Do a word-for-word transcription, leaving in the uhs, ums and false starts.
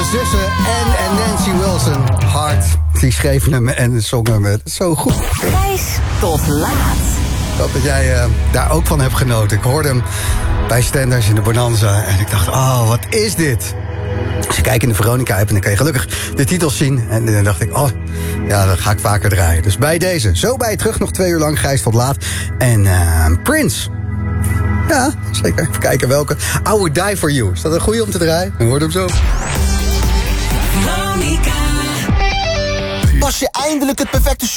zussen Anne en Nancy Wilson. Hard. Die schreef hem en zong hem zo goed. Gijs tot laat. Ik hoop dat jij uh, daar ook van hebt genoten. Ik hoorde hem bij Stenders in de Bonanza. En ik dacht, oh, wat is dit? Als je kijkt in de Veronica-app en dan kan je gelukkig de titels zien. En dan dacht ik, oh, ja, dat ga ik vaker draaien. Dus bij deze, zo bij je terug, nog twee uur lang, Gijs tot laat. En uh, Prince. Ja, zeker. Even kijken welke. I Would Die For You. Is dat een goeie om te draaien? Dan hoort hem zo. Pas je eindelijk het perfecte